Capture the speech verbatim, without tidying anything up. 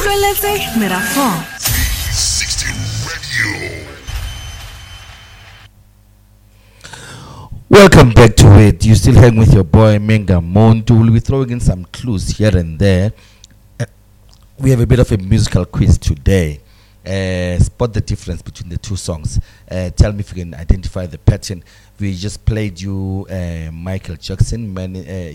utlweletse Merafong sixty Radio. Welcome back to it. You still hang with your boy Menga Montu. We'll be throwing in some clues here and there. Uh, we have a bit of a musical quiz today. Uh, spot the difference between the two songs. Uh, tell me if you can identify the pattern. We just played you uh, Michael Jackson, man, uh,